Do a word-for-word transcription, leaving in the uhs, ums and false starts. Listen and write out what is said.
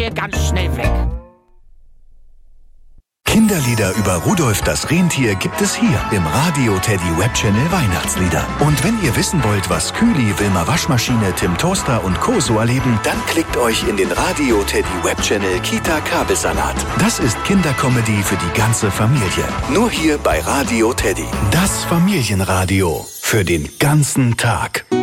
ganz schnell weg. Kinderlieder über Rudolf das Rentier gibt es hier im Radio Teddy Webchannel Weihnachtslieder. Und wenn ihr wissen wollt, was Kühli, Wilma Waschmaschine, Tim Toaster und Co. so erleben, dann klickt euch in den Radio Teddy Webchannel Kita Kabelsalat. Das ist Kindercomedy für die ganze Familie. Nur hier bei Radio Teddy. Das Familienradio für den ganzen Tag.